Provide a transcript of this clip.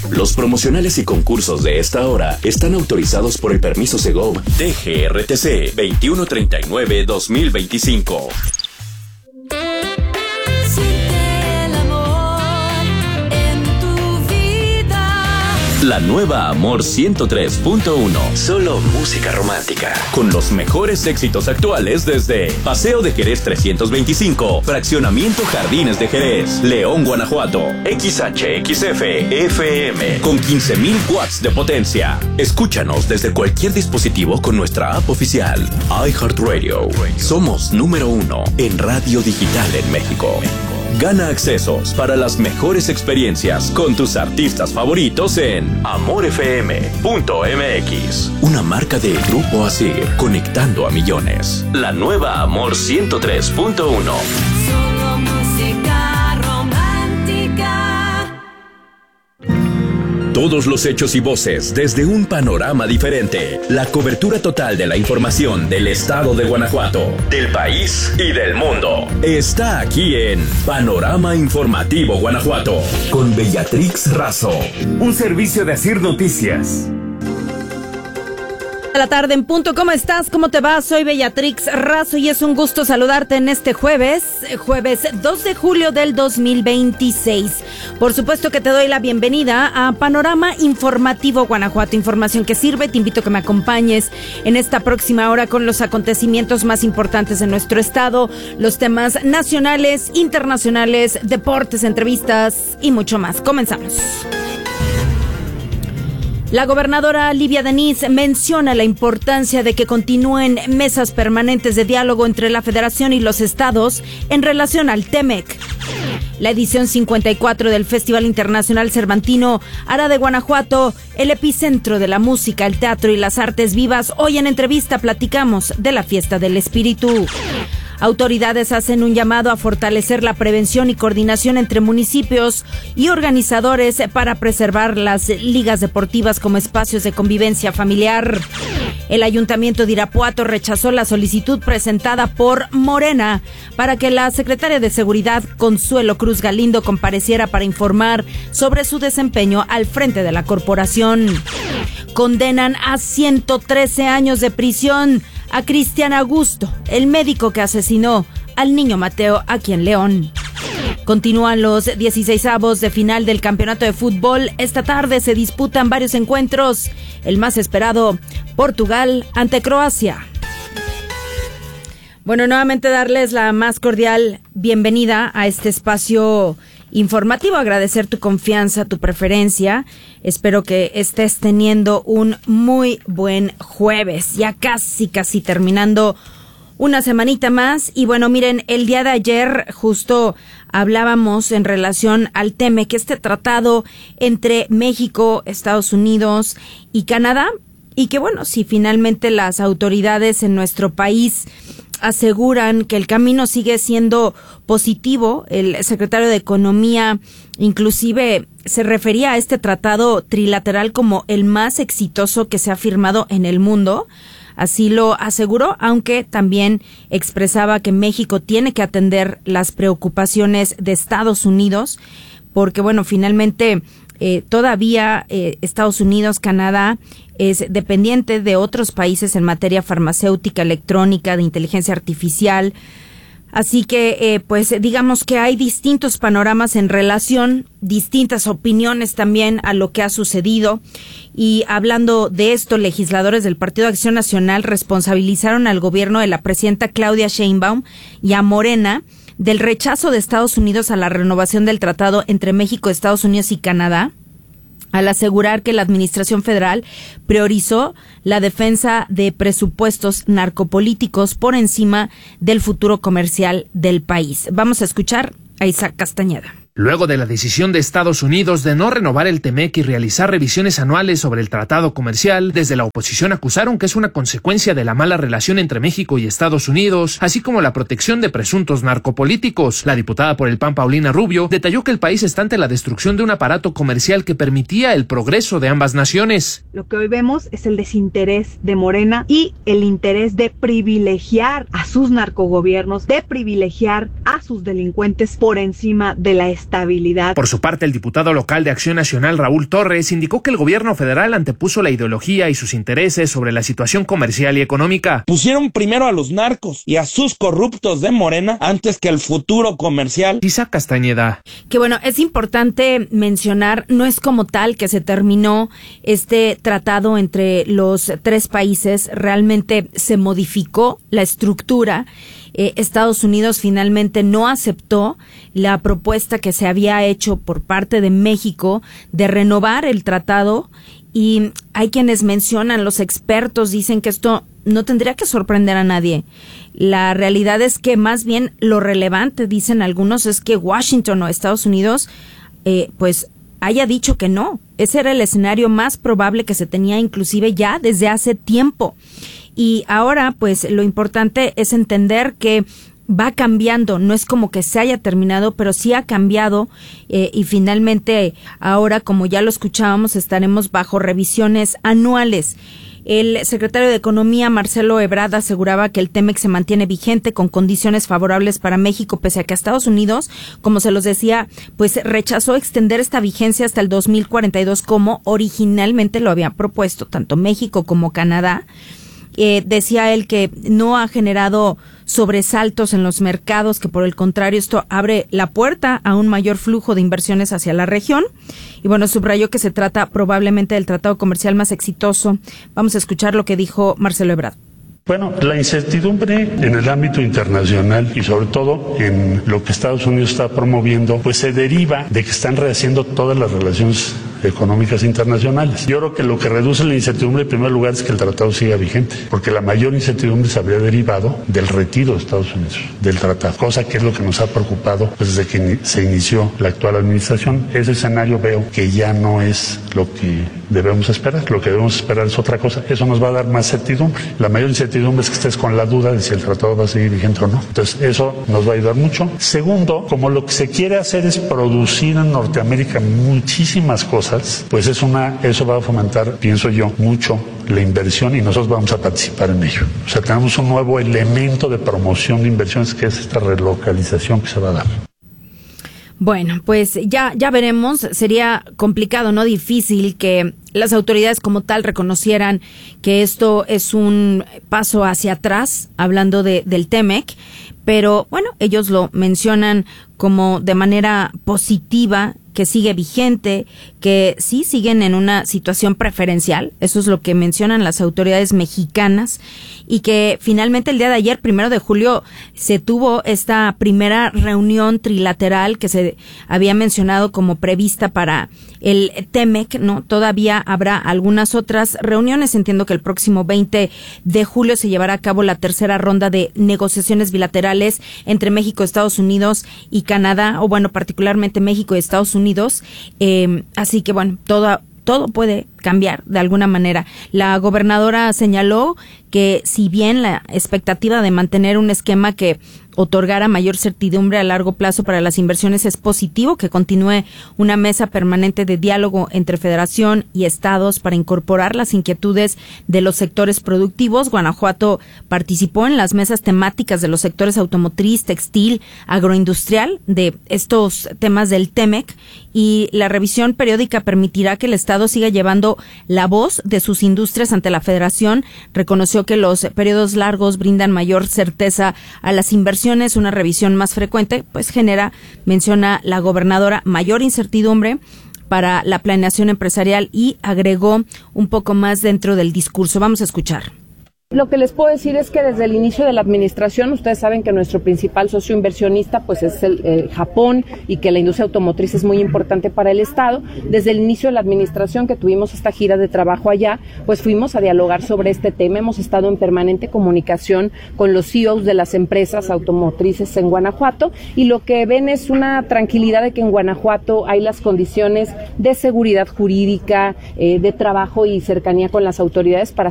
Los promocionales y concursos de esta hora están autorizados por el permiso Segov DGRTC 2139-2025. La nueva Amor 103.1. Solo música romántica. Con los mejores éxitos actuales desde Paseo de Jerez 325, Fraccionamiento Jardines de Jerez, León, Guanajuato. XHXF FM con 15,000 watts de potencia. Escúchanos desde cualquier dispositivo con nuestra app oficial. iHeartRadio. Somos número 1 en radio digital en México. Gana accesos para las mejores experiencias con tus artistas favoritos en amorfm.mx. Una marca del Grupo Asir, conectando a millones. La nueva Amor 103.1. Solo música romántica. Todos los hechos y voces desde un panorama diferente. La cobertura total de la información del estado de Guanajuato, del país y del mundo. Está aquí en Panorama Informativo Guanajuato, con Bellatrix Razo. Un servicio de Asir Noticias. De la tarde en punto. ¿Cómo estás? ¿Cómo te va? Soy Bellatrix Razo y es un gusto saludarte en este jueves 2 de julio del 2026. Por supuesto que te doy la bienvenida a Panorama Informativo Guanajuato, información que sirve. Te invito a que me acompañes en esta próxima hora con los acontecimientos más importantes de nuestro estado, los temas nacionales, internacionales, deportes, entrevistas y mucho más. Comenzamos. La gobernadora Livia Denis menciona la importancia de que continúen mesas permanentes de diálogo entre la Federación y los estados en relación al TEMEC. La edición 54 del Festival Internacional Cervantino hará de Guanajuato el epicentro de la música, el teatro y las artes vivas. Hoy en entrevista platicamos de la Fiesta del Espíritu. Autoridades hacen un llamado a fortalecer la prevención y coordinación entre municipios y organizadores para preservar las ligas deportivas como espacios de convivencia familiar. El Ayuntamiento de Irapuato rechazó la solicitud presentada por Morena para que la secretaria de Seguridad, Consuelo Cruz Galindo, compareciera para informar sobre su desempeño al frente de la corporación. Condenan a 113 años de prisión a Cristian Augusto, el médico que asesinó al niño Mateo aquí en León. Continúan los 16avos de final del campeonato de fútbol. Esta tarde se disputan varios encuentros. El más esperado, Portugal ante Croacia. Bueno, nuevamente darles la más cordial bienvenida a este espacio informativo, agradecer tu confianza, tu preferencia. Espero que estés teniendo un muy buen jueves, ya casi terminando una semanita más. Y bueno, miren, el día de ayer justo hablábamos en relación al TEMEC, este tratado entre México, Estados Unidos y Canadá, y que bueno, si finalmente las autoridades en nuestro país aseguran que el camino sigue siendo positivo. El secretario de Economía inclusive se refería a este tratado trilateral como el más exitoso que se ha firmado en el mundo. Así lo aseguró, aunque también expresaba que México tiene que atender las preocupaciones de Estados Unidos, porque bueno, finalmente todavía Estados Unidos, Canadá es dependiente de otros países en materia farmacéutica, electrónica, de inteligencia artificial. Así que, pues, digamos que hay distintos panoramas en relación, distintas opiniones también a lo que ha sucedido. Y hablando de esto, legisladores del Partido de Acción Nacional responsabilizaron al gobierno de la presidenta Claudia Sheinbaum y a Morena del rechazo de Estados Unidos a la renovación del tratado entre México, Estados Unidos y Canadá, al asegurar que la administración federal priorizó la defensa de presupuestos narcopolíticos por encima del futuro comercial del país. Vamos a escuchar a Isaac Castañeda. Luego de la decisión de Estados Unidos de no renovar el TEMEC y realizar revisiones anuales sobre el tratado comercial, desde la oposición acusaron que es una consecuencia de la mala relación entre México y Estados Unidos, así como la protección de presuntos narcopolíticos. La diputada por el PAN, Paulina Rubio, detalló que el país está ante la destrucción de un aparato comercial que permitía el progreso de ambas naciones. Lo que hoy vemos es el desinterés de Morena y el interés de privilegiar a sus narcogobiernos, de privilegiar a sus delincuentes por encima de la estabilidad estabilidad. Por su parte, el diputado local de Acción Nacional, Raúl Torres, indicó que el gobierno federal antepuso la ideología y sus intereses sobre la situación comercial y económica. Pusieron primero a los narcos y a sus corruptos de Morena antes que el futuro comercial. Isaac Castañeda. Que bueno, es importante mencionar, no es como tal que se terminó este tratado entre los tres países, realmente se modificó la estructura. Estados Unidos finalmente no aceptó la propuesta que se había hecho por parte de México de renovar el tratado, y hay quienes mencionan, los expertos dicen que esto no tendría que sorprender a nadie. La realidad es que más bien lo relevante, dicen algunos, es que Washington o Estados Unidos pues haya dicho que no. Ese era el escenario más probable que se tenía inclusive ya desde hace tiempo. Y ahora, pues, lo importante es entender que va cambiando, no es como que se haya terminado, pero sí ha cambiado, y finalmente ahora, como ya lo escuchábamos, estaremos bajo revisiones anuales. El secretario de Economía, Marcelo Ebrard, aseguraba que el TEMEC se mantiene vigente con condiciones favorables para México, pese a que Estados Unidos, como se los decía, pues rechazó extender esta vigencia hasta el 2042, como originalmente lo había propuesto tanto México como Canadá. Decía él que no ha generado sobresaltos en los mercados, que por el contrario esto abre la puerta a un mayor flujo de inversiones hacia la región. Y bueno, subrayó que se trata probablemente del tratado comercial más exitoso. Vamos a escuchar lo que dijo Marcelo Ebrard. Bueno, la incertidumbre en el ámbito internacional y sobre todo en lo que Estados Unidos está promoviendo, pues se deriva de que están rehaciendo todas las relaciones económicas internacionales. Yo creo que lo que reduce la incertidumbre en primer lugar es que el tratado siga vigente, porque la mayor incertidumbre se habría derivado del retiro de Estados Unidos del tratado, cosa que es lo que nos ha preocupado pues, desde que se inició la actual administración. Ese escenario veo que ya no es lo que debemos esperar. Lo que debemos esperar es otra cosa. Eso nos va a dar más certidumbre. La mayor incertidumbre es que estés con la duda de si el tratado va a seguir vigente o no. Entonces eso nos va a ayudar mucho. Segundo, como lo que se quiere hacer es producir en Norteamérica muchísimas cosas, pues eso va a fomentar, pienso yo, mucho la inversión y nosotros vamos a participar en ello. O sea, tenemos un nuevo elemento de promoción de inversiones que es esta relocalización que se va a dar. Bueno, pues ya veremos. Sería complicado, ¿no? Difícil que las autoridades como tal reconocieran que esto es un paso hacia atrás, hablando del TEMEC, pero bueno, ellos lo mencionan como de manera positiva, que sigue vigente, que sí siguen en una situación preferencial, eso es lo que mencionan las autoridades mexicanas, y que finalmente el día de ayer, 1 de julio, se tuvo esta primera reunión trilateral que se había mencionado como prevista para el TEMEC, ¿no? Todavía habrá algunas otras reuniones. Entiendo que el próximo 20 de julio se llevará a cabo la tercera ronda de negociaciones bilaterales entre México, Estados Unidos y Canadá, o bueno, particularmente México y Estados Unidos. Así que bueno, todo puede cambiar de alguna manera. La gobernadora señaló que si bien la expectativa de mantener un esquema que otorgara mayor certidumbre a largo plazo para las inversiones es positivo, que continúe una mesa permanente de diálogo entre Federación y Estados para incorporar las inquietudes de los sectores productivos. Guanajuato participó en las mesas temáticas de los sectores automotriz, textil, agroindustrial, de estos temas del TEMEC, y la revisión periódica permitirá que el Estado siga llevando la voz de sus industrias ante la Federación. Reconoció que los periodos largos brindan mayor certeza a las inversiones. Una revisión más frecuente pues genera, menciona la gobernadora, mayor incertidumbre para la planeación empresarial, y agregó un poco más dentro del discurso. Vamos a escuchar. Lo que les puedo decir es que desde el inicio de la administración, ustedes saben que nuestro principal socio inversionista pues es el Japón, y que la industria automotriz es muy importante para el Estado. Desde el inicio de la administración, que tuvimos esta gira de trabajo allá, pues fuimos a dialogar sobre este tema. Hemos estado en permanente comunicación con los CEOs de las empresas automotrices en Guanajuato, y lo que ven es una tranquilidad de que en Guanajuato hay las condiciones de seguridad jurídica, de trabajo y cercanía con las autoridades para